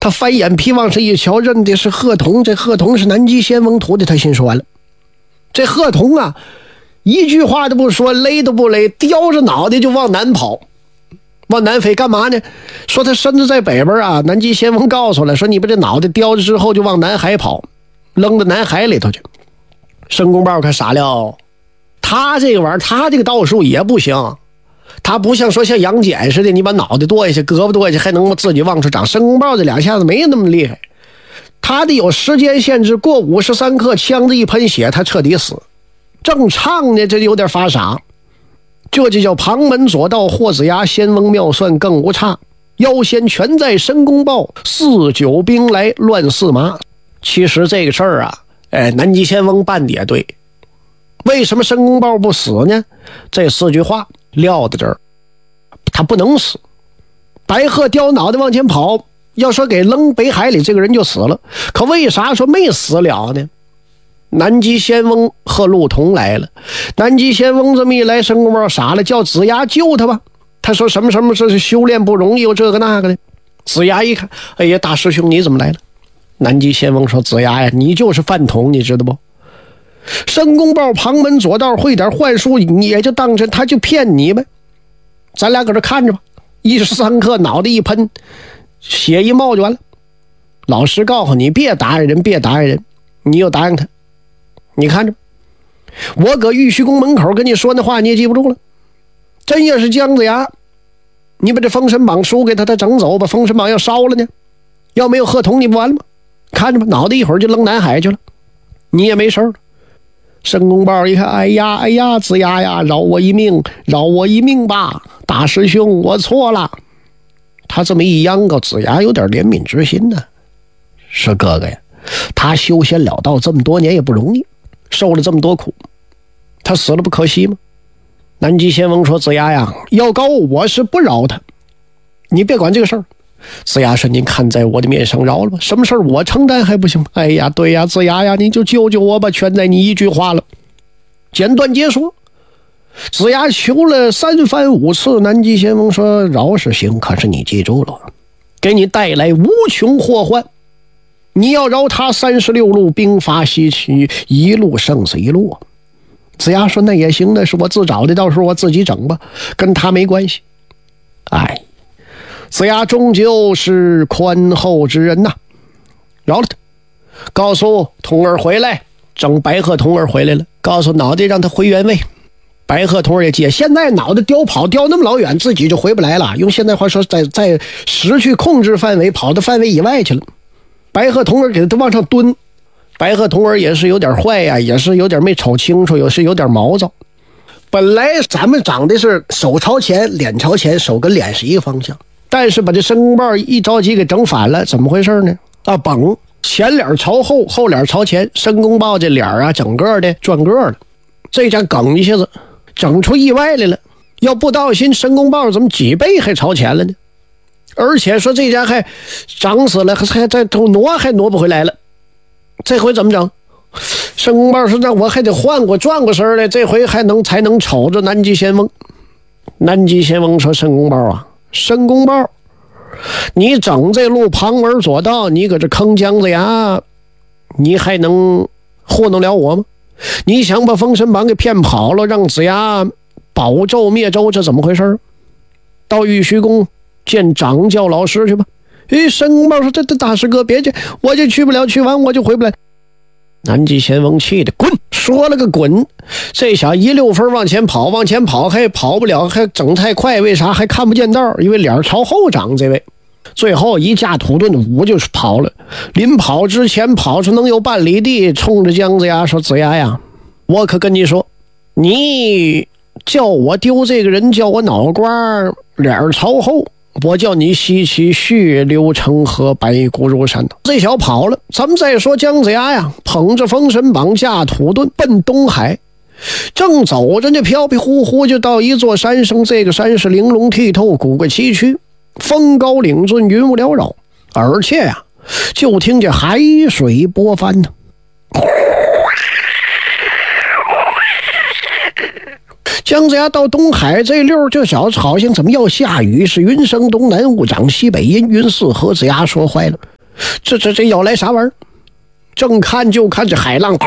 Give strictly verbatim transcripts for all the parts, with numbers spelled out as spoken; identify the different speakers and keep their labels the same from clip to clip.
Speaker 1: 他翻眼皮往上一瞧，认的是贺童，这贺童是南极仙翁徒弟，他心说完了，这贺童啊一句话都不说，勒都不勒，叼着脑袋就往南跑，往南飞干嘛呢？说他身子在北边啊，南极仙翁告诉了，说你把这脑袋叼着之后就往南海跑，扔到南海里头去。申公豹可傻了，他这个玩意儿，他这个道术也不行，他不像说像杨戬似的，你把脑袋剁下去，胳膊剁下去还能自己往出长。申公豹这两下子没那么厉害，他得有时间限制，过五十三刻枪子一喷血他彻底死。正唱呢，这就有点发傻，这就叫旁门左道霍子牙，仙翁妙算更无差，妖仙全在申公豹，四九兵来乱四麻。其实这个事儿啊，哎，南极仙翁办的也对。为什么申公豹不死呢？这四句话撂在这儿，他不能死。白鹤叼脑袋往前跑，要说给扔北海里，这个人就死了。可为啥说没死了呢？南极仙翁和陆童来了，南极仙翁这么一来，申公豹傻了，叫子牙救他吧。他说什么什么这是修炼不容易，有这个那个的。子牙一看，哎呀，大师兄你怎么来了？南极仙翁说，子牙呀，你就是饭桶，你知道不？申公豹旁门左道会点幻术，你也就当真他就骗你呗。咱俩搁这看着吧。一时三刻脑袋一喷，血一冒就完了。老师告诉你别答应人，别答应人，你又答应他。你看着，我搁玉虚宫门口跟你说那话你也记不住了。真要是姜子牙，你把这封神榜输给他，他整走，把封神榜要烧了呢，要没有贺童你不完了吗？看着吧，脑袋一会儿就扔南海去了，你也没事了。申公豹一看，哎呀哎呀，子牙呀，饶我一命，饶我一命吧，大师兄我错了。他这么一央告，子牙有点怜悯之心呢，说哥哥呀，他修仙了道这么多年也不容易，受了这么多苦，他死了不可惜吗？南极仙翁说，子牙呀，要告我是不饶他，你别管这个事儿。子牙说，您看在我的面上饶了吧，什么事儿我承担还不行吗？哎呀对呀，子牙呀，你就救救我吧，全在你一句话了。简短结束。子牙求了三番五次，南极仙翁说，饶是行，可是你记住了，给你带来无穷祸患，你要饶他三十六路兵法西去，一路胜死一路。子牙说，那也行，那是我自找的，到时候我自己整吧，跟他没关系。哎，子牙终究是宽厚之人呐，饶了他，告诉童儿回来，整白鹤童儿回来了，告诉脑袋让他回原位。白鹤童儿也接，现在脑袋叼跑叼那么老远，自己就回不来了，用现在话说，在在失去控制范围，跑到范围以外去了。白鹤童儿给他往上蹲，白鹤童儿也是有点坏呀，也是有点没瞅清楚，也是有点毛躁。本来咱们长的是手朝前脸朝前，手跟脸是一个方向，但是把这申公豹一着急给整反了，怎么回事呢？啊，绷前脸朝后，后脸朝前，申公豹这脸啊整个的转个了，这家梗一下子整出意外来了。要不当心，申公豹怎么几倍还朝前了呢？而且说这家还长死了，还再挪还挪不回来了，这回怎么整？申公豹说，那我还得换过转过身来，这回还能才能瞅着南极仙翁。南极仙翁说，申公豹啊，申公豹，你整这路旁门左道，你搁这坑姜子牙，你还能糊弄了我吗？你想把封神榜给骗跑了，让子牙保纣灭纣，这怎么回事？到玉虚宫见掌教老师去吧。诶，申公豹说，这这大师哥别去，我就去不了，去完我就回不来。南极仙翁气的滚，说了个滚，这小一溜分往前跑，往前跑还跑不了，还整太快，为啥？还看不见道，因为脸朝后长。这位最后一架土遁舞就是跑了，临跑之前跑出能有半里地，冲着姜子牙说，子牙呀，我可跟你说，你叫我丢这个人，叫我脑瓜脸朝后，我叫你吸起血流成河，白骨如山。这小跑了。咱们再说姜子牙呀，捧着封神榜驾土遁奔东海，正走着呢，飘飘忽忽就到一座山上。这个山是玲珑剔透，古怪崎岖，峰高岭峻，云雾缭绕，而且呀，就听见海水波翻呢。姜子牙到东海这溜就小子好像怎么要下雨，是云生东南，雾长西北，阴云四合。子牙说坏了， 这这这要来啥玩意儿？正看就看这海浪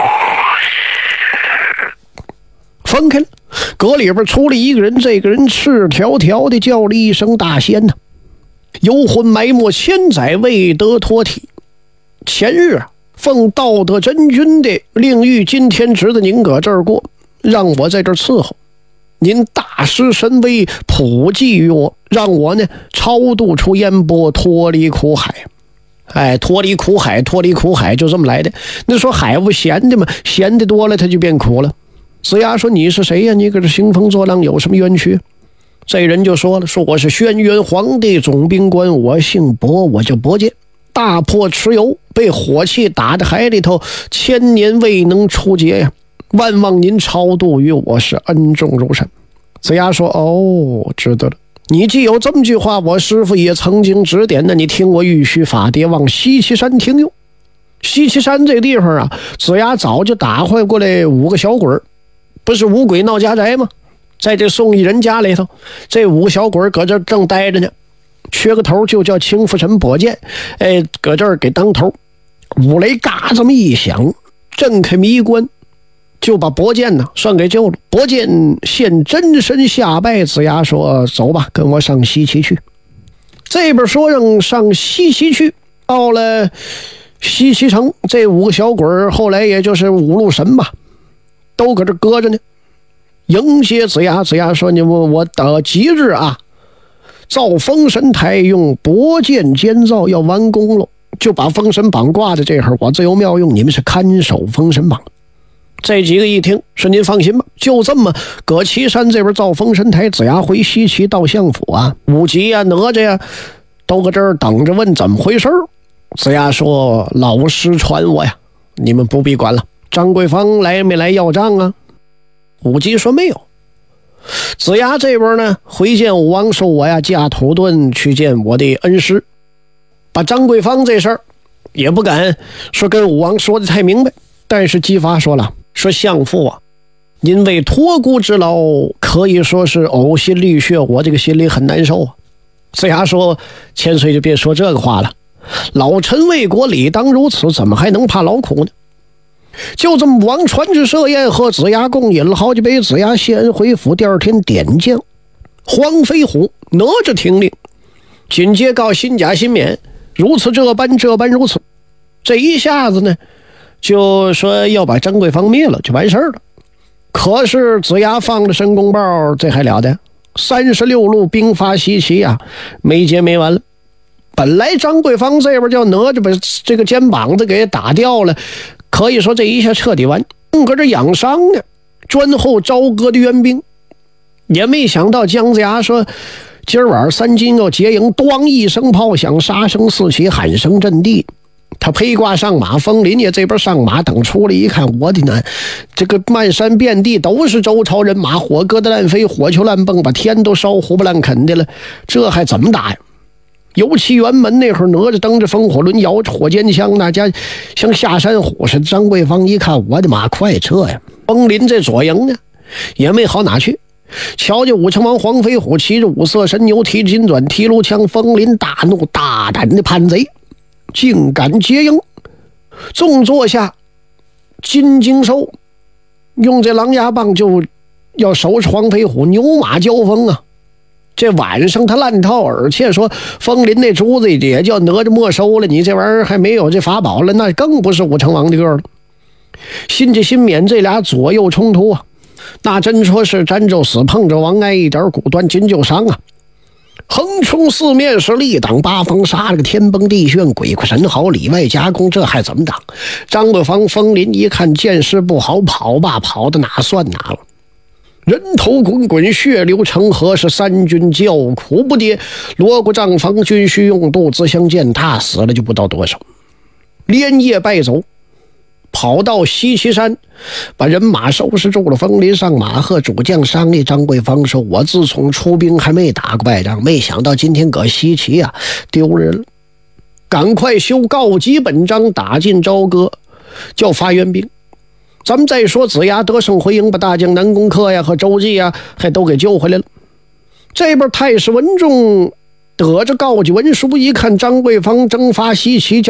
Speaker 1: 分开了，搁里边出了一个人，这个人赤条条的叫了一声大仙呐，游魂埋没千载未得脱体。前日啊，奉道德真君的令谕，今天值得您搁这儿过，让我在这儿伺候。您大施神威，普济于我，让我呢超度出烟波，脱离苦海。哎，脱离苦海，脱离苦海就这么来的。那说海不咸的吗？咸的多了，它就变苦了。子牙说：“你是谁呀？你搁这兴风作浪，有什么冤屈？”这人就说了：“说我是轩辕皇帝总兵官，我姓伯，我叫伯剑，大破蚩尤，被火气打在海里头，千年未能出劫呀！万望您超度于我，是恩重如山。”子牙说：“哦，知道了。你既有这么句话，我师父也曾经指点，那你听我玉虚法牒，往西岐山听用。西岐山这地方啊，子牙早就打坏过来五个小鬼儿，不是五鬼闹家宅吗？在这宋义人家里头，这五个小鬼儿搁这正待着呢，缺个头就叫青福神伯剑，哎，搁这儿给当头。五雷嘎这么一响，震开迷关，就把伯剑呢算给救了。伯剑现真身下拜，子牙说：“走吧，跟我上西岐去。”这边说让上西岐去，到了西岐城，这五个小鬼后来也就是五路神吧，都搁这搁着呢，迎接子牙。子牙说：“你我我等吉日啊，造封神台用伯剑监造，要完工了，就把封神榜挂在这儿，我自有妙用，你们是看守封神榜。”这几个一听说：“您放心吧，就这么搁岐山这边造封神台。”子牙回西岐到相府啊，武吉啊、哪吒呀、啊、都搁这儿等着问怎么回事。子牙说：“老师传我呀，你们不必管了。张桂芳来没来要账啊？”武吉说：“没有。”子牙这边呢，回见武王说：“我呀驾土遁去见我的恩师，把张桂芳这事儿也不敢说跟武王说的太明白。”但是姬发说了，说相父啊，因为托孤之劳，可以说是呕心沥血，我这个心里很难受啊。子牙说：“千岁就别说这个话了，老臣为国理当如此，怎么还能怕劳苦呢？”就这么王传之设宴，和子牙共饮了好几杯。子牙先回府，第二天点将黄飞虎、哪吒听令，紧接告新甲新免，如此这般这般如此。这一下子呢，就说要把张桂芳灭了，就完事儿了。可是子牙放了申公豹，这还了得？三十六路兵发西岐啊，没结没完了。本来张桂芳这边叫哪吒把这个肩膀子给打掉了，可以说这一下彻底完。正搁这养伤呢，专候朝歌的援兵，也没想到姜子牙说：“今儿晚上三军要结营，咣一声炮响，杀声四起，喊声震地。”他披挂上马，风林也这边上马，等出来一看，我的呢，这个漫山遍地都是周朝人马，火疙瘩乱飞，火球乱蹦，把天都烧糊不烂啃的了，这还怎么打呀？尤其辕门那会儿，哪吒蹬着风火轮，摇着火尖枪，那家像下山虎似的。张桂芳一看，我的妈，快撤呀！风林这左营呢，也没好哪去。瞧见武成王黄飞虎骑着五色神牛，提着金转提炉枪，风林大怒，大胆的叛贼，竟敢结营！纵坐下金睛兽，用这狼牙棒就要收拾黄飞虎，牛马交锋啊！这晚上他烂套而且说风林那珠子也叫哪吒没收了，你这玩意儿还没有这法宝了，那更不是武成王的个了。新家新免这俩左右冲突啊，那真说是沾着死碰着王挨，一点骨断筋就伤啊！横冲四面是力挡八方，杀了个天崩地陷，鬼哭神嚎，里外夹攻，这还怎么挡？张桂芳、风林一看见势不好，跑吧，跑的哪算哪了。人头滚滚，血流成河，是三军叫苦不迭。锣鼓帐房，军需用度，自相见，他死了就不到多少。连夜败走，跑到西岐山，把人马收拾住了。风林上马和主将商议，张桂芳说：“我自从出兵还没打过败仗，没想到今天搁西岐啊丢人了，赶快修告急本章，打进朝歌，叫发援兵。咱们再说子牙得胜回营，把大将南宫克呀和周济呀还都给救回来了。”这边太史文仲得着告急文书，一看张桂芳征发西岐，